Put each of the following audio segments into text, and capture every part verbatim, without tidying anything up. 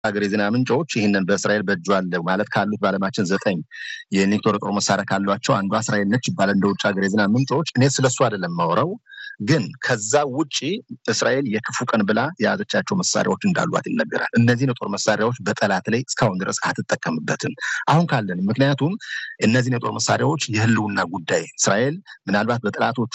ሀገር የዜና ምንጮች ይህንን በእስራኤል በእጇ አለ ማለት ካሉት ባለማችን ዘጠኝ የኒውክሌር ጦር መሳሪያ ካሏቸው አንዷ እስራኤል ነች ይባላል እንደ ውጭ ሀገር የዜና ምንጮች። እኔ ስለሱ አይደለም ማወራው፣ ግን ከዛ ውጪ እስራኤል የክፉ ቀን ብላ የያዘቻቸው መሳሪያዎች እንዳሏት ይነገራል። እነዚህ የጦር መሳሪያዎች በጠላት ላይ እስካሁን ድረስ አትጠቀምበትም አሁን ካለን። ምክንያቱም እነዚህ የጦር መሳሪያዎች የህልውና ጉዳይ እስራኤል ምናልባት በጠላቶቿ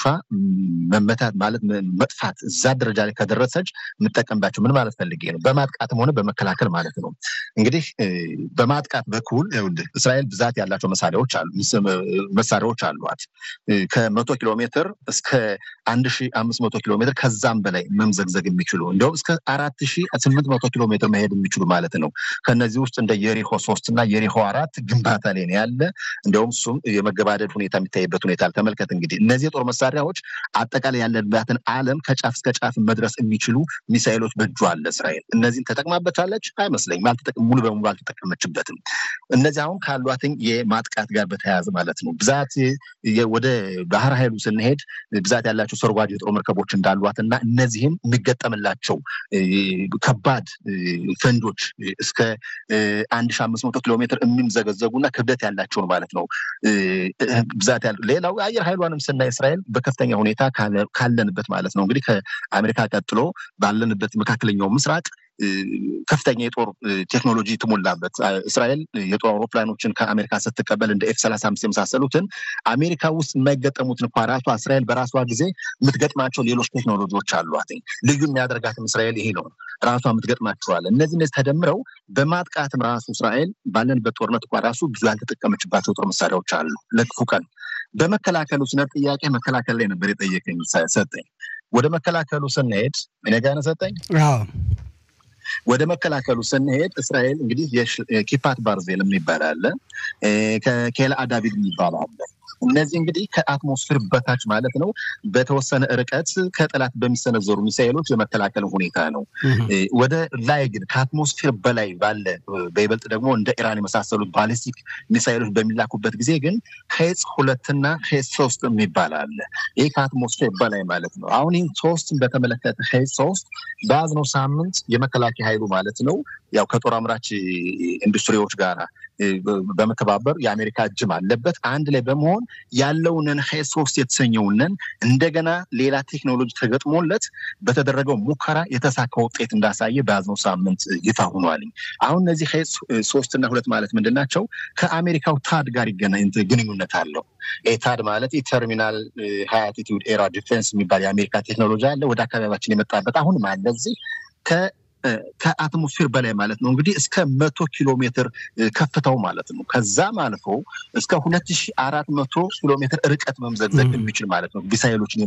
መመታት ማለት መጥፋት እዛ ደረጃ ላይ ከደረሰች የምጠቀምባቸው ምን ማለት ፈልጌ ነው፣ በማጥቃትም ሆነ በመከላከል ማለት ነው። እንግዲህ በማጥቃት በኩል እስራኤል ብዛት ያላቸው መሳሪያዎች አሉ መሳሪያዎች አሏት። ከመቶ ኪሎ ሜትር እስከ አንድ ሺህ አምስት መቶ ኪሎ ሜትር ከዛም በላይ መምዘግዘግ የሚችሉ እንደውም እስከ አራት ሺህ ስምንት መቶ ኪሎ ሜትር መሄድ የሚችሉ ማለት ነው። ከነዚህ ውስጥ እንደ የሪሆ ሶስት እና የሪሆ አራት ግንባታ ላይ ነው ያለ። እንደውም እሱም የመገባደድ ሁኔታ የሚታይበት ሁኔታ ተመልከት። እንግዲህ እነዚህ የጦር መሳሪያዎች አጠቃላይ ያለባትን ዓለም ከጫፍ እስከ ጫፍ መድረስ የሚችሉ ሚሳኤሎች በእጇ አለ እስራኤል። እነዚህን ተጠቅማበታለች አይመስለኝም። አልተጠቀም ሙሉ በሙሉ አልተጠቀመችበትም። እነዚህ አሁን ካሏትኝ የማጥቃት ጋር በተያያዘ ማለት ነው። ብዛት ወደ ባህር ኃይሉ ስንሄድ ብዛት ያላቸው ሰርጓጅ የጦር መርከቦች እንዳሏትና እነዚህም የሚገጠምላቸው ከባድ ፈንጆች እስከ አንድ ሺህ አምስት መቶ ኪሎ ሜትር የሚምዘገዘጉና ክብደት ያላቸውን ማለት ነው ብዛት ያለው። ሌላው አየር ኃይሏንም ስናይ እስራኤል በከፍተኛ ሁኔታ ካለንበት ማለት ነው እንግዲህ ከአሜሪካ ቀጥሎ ባለንበት መካከለኛው ምስራቅ ከፍተኛ የጦር ቴክኖሎጂ ተሞላበት እስራኤል የጦር አውሮፕላኖችን ከአሜሪካ ስትቀበል እንደ ኤፍ ሰላሳ አምስት የመሳሰሉትን አሜሪካ ውስጥ የማይገጠሙትን እንኳን ራሷ እስራኤል በራሷ ጊዜ የምትገጥማቸው ሌሎች ቴክኖሎጂዎች አሏት። ልዩ የሚያደርጋትም እስራኤል ይሄ ነው፣ ራሷ የምትገጥማቸዋል። እነዚህ እነዚህ ተደምረው በማጥቃትም ራሱ እስራኤል ባለንበት ጦርነት እንኳን ራሱ ብዙ ያልተጠቀመችባቸው ጦር መሳሪያዎች አሉ ለክፉ ቀን። በመከላከሉ ስነ ጥያቄ መከላከል ላይ ነበር የጠየቀኝ ሰጠኝ። ወደ መከላከሉ ስንሄድ እኔ ጋር ነው ሰጠኝ። አዎ ወደ መከላከሉ ስንሄድ እስራኤል እንግዲህ የኪፓት ባርዜል የሚባል አለ፣ ከኬላ አዳቪድ የሚባል አለ። እነዚህ እንግዲህ ከአትሞስፌር በታች ማለት ነው በተወሰነ ርቀት ከጠላት በሚሰነዘሩ ሚሳኤሎች የመከላከል ሁኔታ ነው። ወደ ላይ ግን ከአትሞስፌር በላይ ባለ በይበልጥ ደግሞ እንደ ኢራን የመሳሰሉት ባሊስቲክ ሚሳኤሎች በሚላኩበት ጊዜ ግን ሄጽ ሁለትና ሄጽ ሶስት የሚባል አለ። ይህ ከአትሞስፌር በላይ ማለት ነው። አሁን ይህን ሶስትን በተመለከተ ሄጽ ሶስት በያዝነው ሳምንት የመከላከያ ኃይሉ ማለት ነው ያው ከጦር አምራች ኢንዱስትሪዎች ጋር በመተባበር የአሜሪካ እጅም አለበት አንድ ላይ በመሆን ያለውንን ሄጽ ሶስት የተሰኘውንን እንደገና ሌላ ቴክኖሎጂ ተገጥሞለት በተደረገው ሙከራ የተሳካ ውጤት እንዳሳየ በያዝነው ሳምንት ይፋ ሆኗል። አሁን እነዚህ ሄጽ ሶስት እና ሁለት ማለት ምንድናቸው? ከአሜሪካው ታድ ጋር ይገናኝ ግንኙነት አለው። ታድ ማለት የተርሚናል ሃይ አልቲቲዩድ ኤራ ዲፌንስ የሚባል የአሜሪካ ቴክኖሎጂ አለ ወደ አካባቢያችን የመጣበት አሁን ማለት እዚህ ከ ከአትሞስፌር በላይ ማለት ነው እንግዲህ እስከ መቶ ኪሎ ሜትር ከፍታው ማለት ነው። ከዛም አልፎ እስከ ሁለት ሺህ አራት መቶ ኪሎ ሜትር ርቀት መምዘግዘግ የሚችል ማለት ነው። ሚሳኤሎችን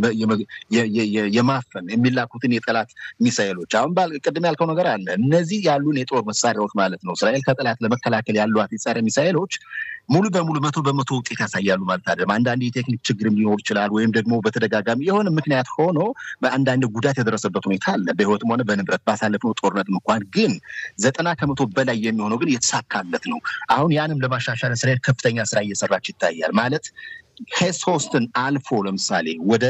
የማፈን የሚላኩትን የጠላት ሚሳኤሎች አሁን ቅድም ያልከው ነገር አለ። እነዚህ ያሉን የጦር መሳሪያዎች ማለት ነው እስራኤል ከጠላት ለመከላከል ያሏት የጸረ ሚሳኤሎች ሙሉ በሙሉ መቶ በመቶ ውጤት ያሳያሉ ማለት አይደለም። አንዳንድ የቴክኒክ ችግርም ሊኖር ይችላል ወይም ደግሞ በተደጋጋሚ የሆነ ምክንያት ሆኖ በአንዳንድ ጉዳት የደረሰበት ሁኔታ አለ በህይወትም ሆነ በንብረት ባሳለፍነው ጦርነት እንኳን ግን ዘጠና ከመቶ በላይ የሚሆነው ግን የተሳካለት ነው። አሁን ያንም ለማሻሻል እስራኤል ከፍተኛ ስራ እየሰራች ይታያል ማለት ሄጽ ሶስትን አልፎ ለምሳሌ ወደ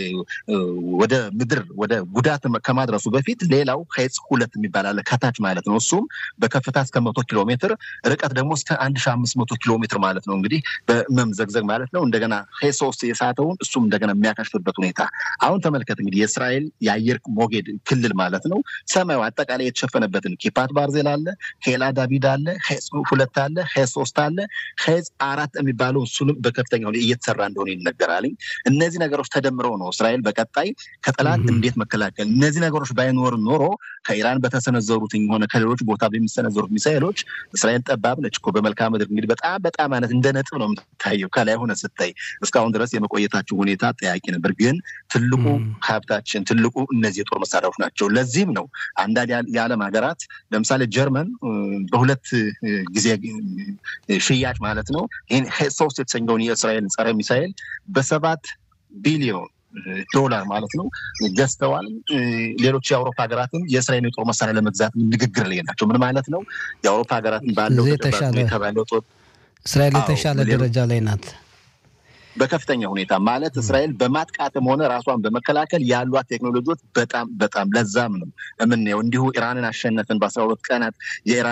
ወደ ምድር ወደ ጉዳት ከማድረሱ በፊት ሌላው ሄጽ ሁለት የሚባል አለ ከታች ማለት ነው። እሱም በከፍታ እስከ መቶ ኪሎ ሜትር ርቀት ደግሞ እስከ አንድ ሺህ አምስት መቶ ኪሎ ሜትር ማለት ነው እንግዲህ በመምዘግዘግ ማለት ነው። እንደገና ሄጽ ሶስት የሳተውን እሱም እንደገና የሚያከሽፍበት ሁኔታ አሁን ተመልከት። እንግዲህ የእስራኤል የአየር ሞጌድ ክልል ማለት ነው ሰማዩ አጠቃላይ የተሸፈነበትን ኪፓት ባርዜል አለ፣ ኬላ ዳቪድ አለ፣ ሄጽ ሁለት አለ፣ ሄጽ ሶስት አለ፣ ሄጽ አራት የሚባለው እሱንም በከፍተኛ ሁኔታ ሰራ እንደሆነ ይነገራል። እነዚህ ነገሮች ተደምረው ነው እስራኤል በቀጣይ ከጠላት እንዴት መከላከል። እነዚህ ነገሮች ባይኖር ኖሮ ከኢራን በተሰነዘሩት ሆነ ከሌሎች ቦታ በሚሰነዘሩት ሚሳኤሎች እስራኤል ጠባብ ነች እኮ በመልክዓ ምድር እንግዲህ በጣም በጣም ማለት እንደ ነጥብ ነው የምትታየው ከላይ ሆነ ስታይ። እስካሁን ድረስ የመቆየታቸው ሁኔታ ጠያቂ ነበር። ግን ትልቁ ሀብታችን ትልቁ እነዚህ የጦር መሳሪያዎች ናቸው። ለዚህም ነው አንዳንድ የዓለም ሀገራት ለምሳሌ ጀርመን በሁለት ጊዜ ሽያጭ ማለት ነው ይሄን ሄጽ ሶስት የተሰኘውን የእስራኤል ጸረ ሚሳኤል በሰባት ቢሊዮን ዶላር ማለት ነው ገዝተዋል። ሌሎች የአውሮፓ ሀገራትም የእስራኤል የጦር መሳሪያ ለመግዛት ንግግር ላይ ናቸው። ምን ማለት ነው? የአውሮፓ ሀገራትን ባለው እስራኤል የተሻለ ደረጃ ላይ ናት። በከፍተኛ ሁኔታ ማለት እስራኤል በማጥቃትም ሆነ ራሷን በመከላከል ያሏት ቴክኖሎጂዎች በጣም በጣም ለዛም ነው እምንየው እንዲሁ ኢራንን አሸነፈን በአስራ ሁለት ቀናት የኢራን